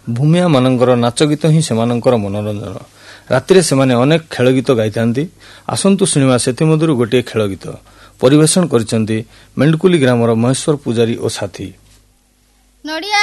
ଭୂମିଆ ମାନଙ୍କର ନାଚ ଗୀତ ହିଁ ସେମାନଙ୍କର ମନୋରଞ୍ଜନ। ରାତିରେ ସେମାନେ ଅନେକ ଖେଳ ଗୀତ ଗାଇଥାନ୍ତି। ଆସନ୍ତୁ ଶୁଣିବା ସେଥିମଧ୍ୟରୁ ଗୋଟିଏ ଖେଳ ଗୀତ। ପରିବେଷଣ କରିଛନ୍ତି ମେଣ୍ଡକୁଲି ଗ୍ରାମର ମହେଶ୍ୱର ପୂଜାରୀ ଓ ସାଥୀ।